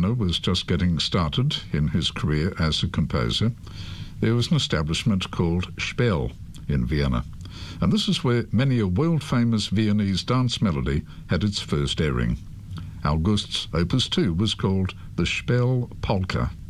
Mahler was just getting started in his career as a composer, there was an establishment called Spiel in Vienna, and this is where many a world-famous Viennese dance melody had its first airing. August's Opus 2 was called the Spiel Polka.